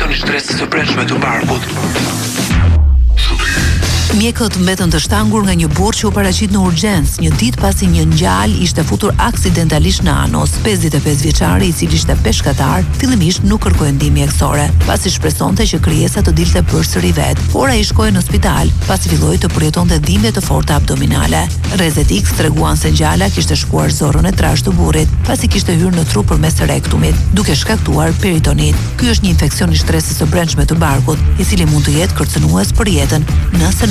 infeksion i stresit së brendshme të barkut. Mjekët mbetën të shtangur nga një burrë që u paraqit në urgjencë një ditë pasi një ngjalë ishte futur aksidentalisht në anos. 55 vjeçari, i cili ishte peshkatar, fillimisht nuk kërkoi ndihmë mjekësore, pasi shpresonte që krijesa të dilte përsëri vet, por ai shkoi në spital pasi filloi të përjetonte dhimbje të forta abdominale. Rrezet X treguan se ngjala kishte shkuar zorrën e trashë të burrit, pasi kishte hyrë në tru përmes rektumit, duke shkaktuar peritonit. Ky është një infeksion i shtresës së brendshme të barkut, i cili mund të jetë kërcënues për jetën nëse